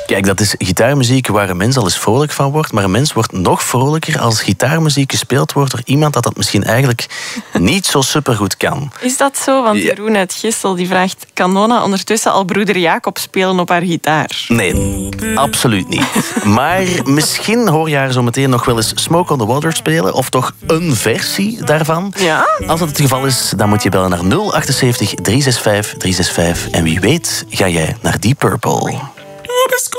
Kijk, dat is gitaarmuziek waar een mens al eens vrolijk van wordt, maar een mens wordt nog vrolijker als gitaarmuziek gespeeld wordt door iemand dat misschien eigenlijk niet zo supergoed kan. Is dat zo? Want Jeroen uit Gistel die vraagt, kan Nona ondertussen al broeder Jacob spelen op haar gitaar? Nee, absoluut niet. Maar misschien hoor je haar zo meteen nog wel eens Smoke on the Water spelen, of toch een versie daarvan. Ja? Als dat het geval is, dan moet je bellen naar 078 365 365 en wie weet ga jij naar Deep Purple.